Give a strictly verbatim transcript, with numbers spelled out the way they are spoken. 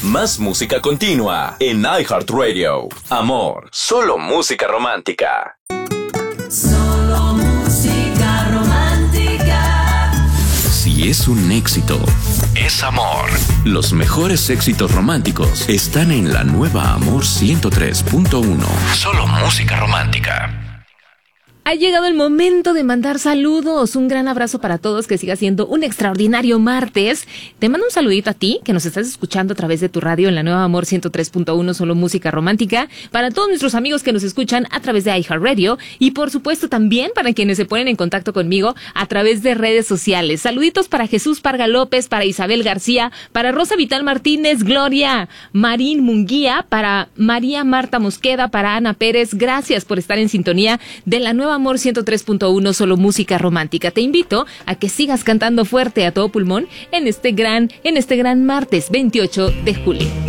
Más música continua en iHeartRadio. Amor, solo música romántica. Solo música romántica. Si es un éxito, es amor. Los mejores éxitos románticos están en la nueva Amor ciento tres punto uno. Solo música romántica. Ha llegado el momento de mandar saludos. Un gran abrazo para todos, que siga siendo un extraordinario martes. Te mando un saludito a ti, que nos estás escuchando a través de tu radio en la nueva Amor ciento tres punto uno, solo música romántica. Para todos nuestros amigos que nos escuchan a través de iHeartRadio. Y por supuesto también para quienes se ponen en contacto conmigo a través de redes sociales. Saluditos para Jesús Parga López, para Isabel García, para Rosa Vital Martínez, Gloria Marín Munguía, para María Marta Mosqueda, para Ana Pérez. Gracias por estar en sintonía de la nueva Amor ciento tres punto uno, solo música romántica. Te invito a que sigas cantando fuerte a todo pulmón en este gran, en este gran martes veintiocho de julio.